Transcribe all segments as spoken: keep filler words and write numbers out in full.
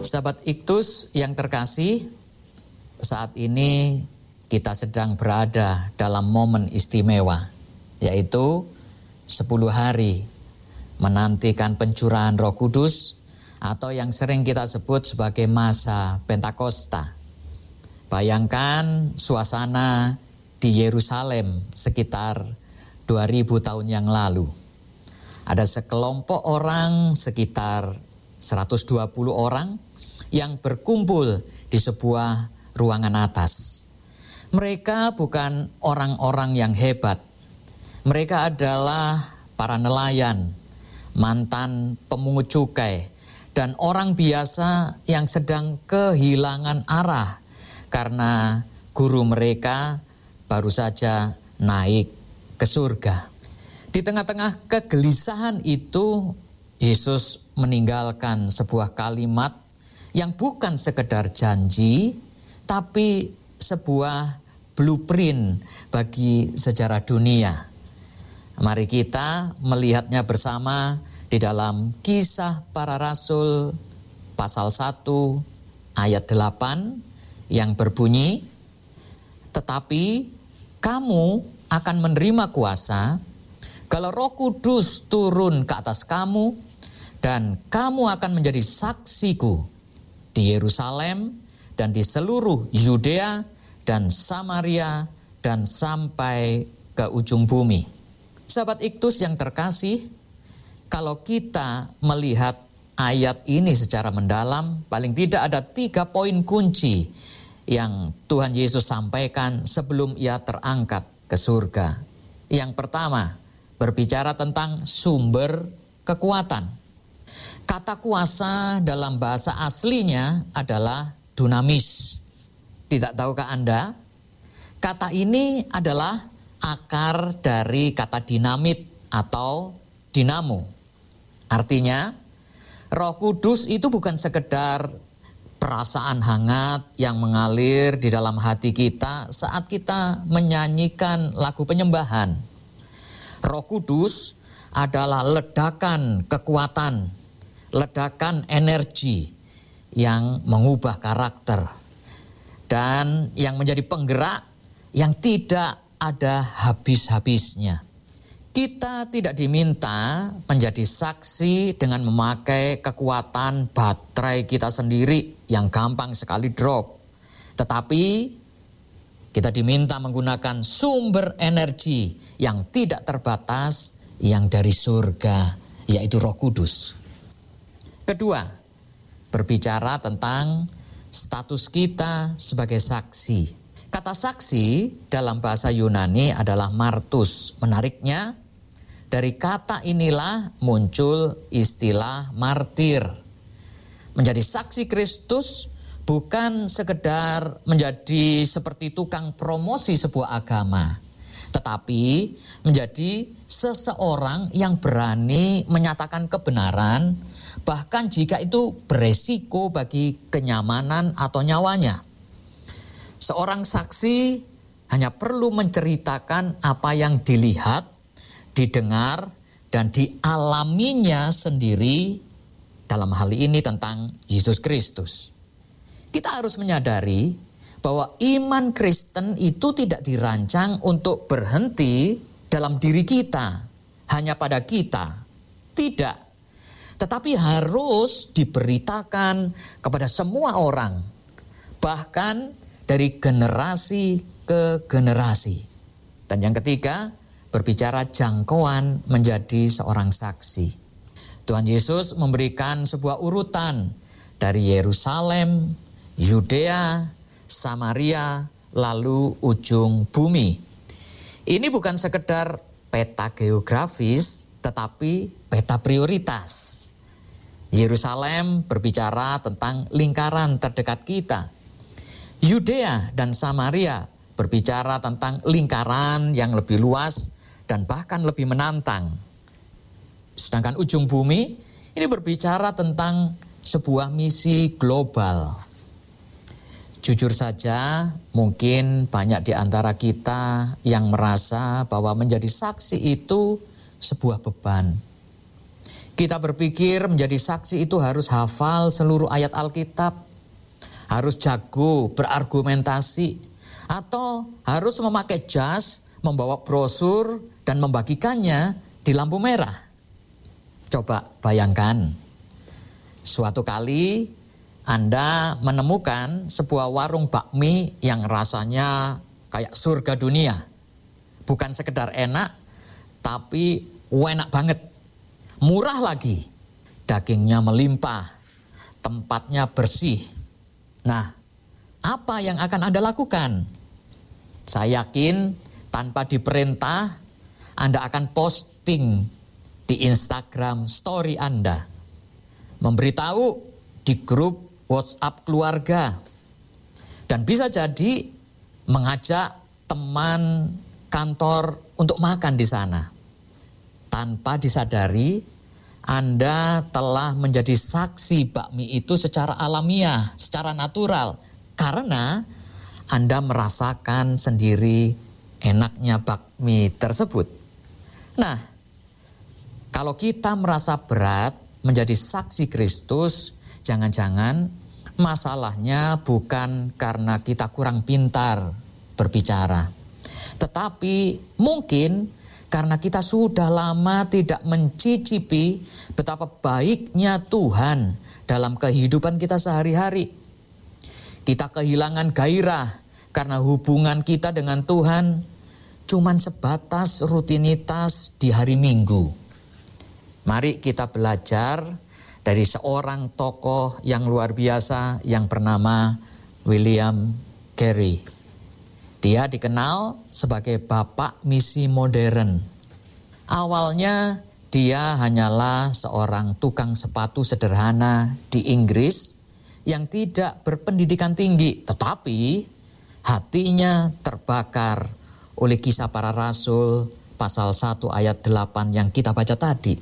Sahabat Iktus yang terkasih, saat ini kita sedang berada dalam momen istimewa, yaitu sepuluh hari menantikan pencurahan Roh Kudus atau yang sering kita sebut sebagai masa Pentakosta. Bayangkan suasana di Yerusalem sekitar dua ribu tahun yang lalu. Ada sekelompok orang sekitar seratus dua puluh orang yang berkumpul di sebuah ruangan atas. Mereka bukan orang-orang yang hebat. Mereka adalah para nelayan, mantan pemungut cukai, dan orang biasa yang sedang kehilangan arah karena guru mereka baru saja naik ke surga. Di tengah-tengah kegelisahan itu, Yesus meninggalkan sebuah kalimat yang bukan sekedar janji, tapi sebuah blueprint bagi sejarah dunia. Mari kita melihatnya bersama di dalam Kisah Para Rasul pasal satu ayat delapan yang berbunyi, "Tetapi kamu akan menerima kuasa kalau Roh Kudus turun ke atas kamu, dan kamu akan menjadi saksiku di Yerusalem dan di seluruh Yudea dan Samaria dan sampai ke ujung bumi." Sahabat Iktus yang terkasih, kalau kita melihat ayat ini secara mendalam, paling tidak ada tiga poin kunci yang Tuhan Yesus sampaikan sebelum ia terangkat ke surga. Yang pertama, berbicara tentang sumber kekuatan. Kata kuasa dalam bahasa aslinya adalah dunamis. Tidak tahukah Anda? Kata ini adalah akar dari kata dinamit atau dinamo. Artinya, Roh Kudus itu bukan sekedar perasaan hangat yang mengalir di dalam hati kita saat kita menyanyikan lagu penyembahan. Roh Kudus adalah ledakan kekuatan, ledakan energi yang mengubah karakter, dan yang menjadi penggerak yang tidak ada habis-habisnya. Kita tidak diminta menjadi saksi dengan memakai kekuatan baterai kita sendiri yang gampang sekali drop. Tetapi kita diminta menggunakan sumber energi yang tidak terbatas yang dari surga, yaitu Roh Kudus. Kedua, berbicara tentang status kita sebagai saksi. Kata saksi dalam bahasa Yunani adalah martus. Menariknya, dari kata inilah muncul istilah martir. Menjadi saksi Kristus bukan sekedar menjadi seperti tukang promosi sebuah agama, tetapi menjadi seseorang yang berani menyatakan kebenaran, bahkan jika itu beresiko bagi kenyamanan atau nyawanya. Seorang saksi hanya perlu menceritakan apa yang dilihat, didengar, dan dialaminya sendiri, dalam hal ini tentang Yesus Kristus. Kita harus menyadari bahwa iman Kristen itu tidak dirancang untuk berhenti dalam diri kita, hanya pada kita. Tidak. Tetapi harus diberitakan kepada semua orang, bahkan dari generasi ke generasi. Dan yang ketiga, berbicara jangkauan menjadi seorang saksi. Tuhan Yesus memberikan sebuah urutan dari Yerusalem, Yudea, Samaria, lalu ujung bumi. Ini bukan sekedar peta geografis, tetapi peta prioritas. Yerusalem berbicara tentang lingkaran terdekat kita. Yudea dan Samaria berbicara tentang lingkaran yang lebih luas dan bahkan lebih menantang. Sedangkan ujung bumi ini berbicara tentang sebuah misi global. Jujur saja, mungkin banyak di antara kita yang merasa bahwa menjadi saksi itu sebuah beban. Kita berpikir menjadi saksi itu harus hafal seluruh ayat Alkitab, harus jago berargumentasi, atau harus memakai jas, membawa brosur, dan membagikannya di lampu merah. Coba bayangkan, suatu kali Anda menemukan sebuah warung bakmi yang rasanya kayak surga dunia. Bukan sekedar enak, tapi enak banget. Murah lagi, dagingnya melimpah, tempatnya bersih. Nah, apa yang akan Anda lakukan? Saya yakin tanpa diperintah, Anda akan posting di Instagram story Anda. Memberitahu di grup WhatsApp keluarga. Dan bisa jadi mengajak teman kantor untuk makan di sana. Tanpa disadari, Anda telah menjadi saksi bakmi itu secara alamiah, secara natural. Karena Anda merasakan sendiri enaknya bakmi tersebut. Nah, kalau kita merasa berat menjadi saksi Kristus, jangan-jangan masalahnya bukan karena kita kurang pintar berbicara. Tetapi mungkin karena kita sudah lama tidak mencicipi betapa baiknya Tuhan dalam kehidupan kita sehari-hari. Kita kehilangan gairah karena hubungan kita dengan Tuhan cuman sebatas rutinitas di hari Minggu. Mari kita belajar dari seorang tokoh yang luar biasa yang bernama William Carey. Dia dikenal sebagai bapak misi modern. Awalnya dia hanyalah seorang tukang sepatu sederhana di Inggris yang tidak berpendidikan tinggi, tetapi hatinya terbakar oleh Kisah Para Rasul pasal satu ayat delapan yang kita baca tadi.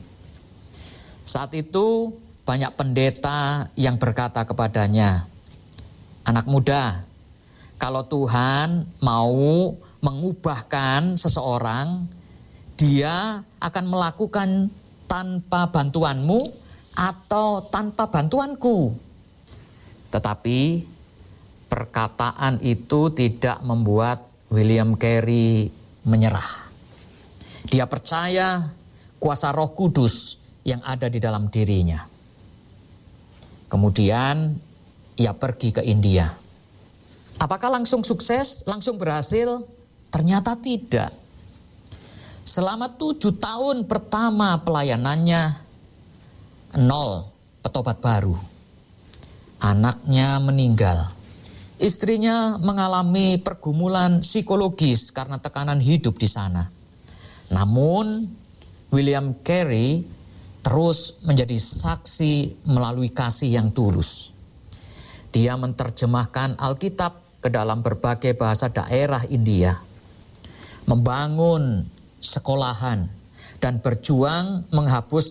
Saat itu banyak pendeta yang berkata kepadanya, "Anak muda, kalau Tuhan mau mengubahkan seseorang, Dia akan melakukan tanpa bantuanmu atau tanpa bantuanku." Tetapi perkataan itu tidak membuat William Carey menyerah. Dia percaya kuasa Roh Kudus yang ada di dalam dirinya. Kemudian ia pergi ke India. Apakah langsung sukses, langsung berhasil? Ternyata tidak. Selama tujuh tahun pertama pelayanannya, nol petobat baru. Anaknya meninggal. Istrinya mengalami pergumulan psikologis karena tekanan hidup di sana. Namun, William Carey terus menjadi saksi melalui kasih yang tulus. Dia menerjemahkan Alkitab ke dalam berbagai bahasa daerah India, membangun sekolahan, dan berjuang menghapus